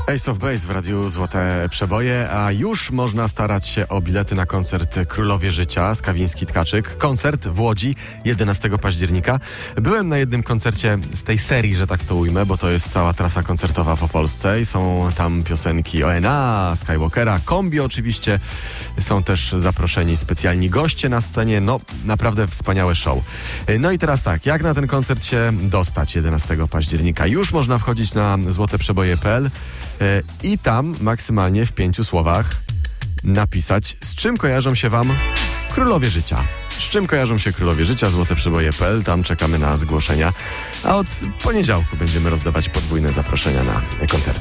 Ace of Base w radiu Złote Przeboje, a już można starać się o bilety na koncert Królowie Życia Skawiński-Tkaczyk. Koncert w Łodzi 11 października. Byłem na jednym koncercie z tej serii, że tak to ujmę, bo to jest cała trasa koncertowa po Polsce i są tam piosenki ONA, Skywalkera, Kombi oczywiście. Są też zaproszeni specjalni goście na scenie. No, naprawdę wspaniałe show. No i teraz tak, jak na ten koncert się dostać 11 października? Już można wchodzić na złoteprzeboje.pl i tam maksymalnie w 5 słowach napisać, z czym kojarzą się wam Królowie Życia. Z czym kojarzą się Królowie Życia, złoteprzeboje.pl, tam czekamy na zgłoszenia. A od poniedziałku będziemy rozdawać podwójne zaproszenia na koncerty.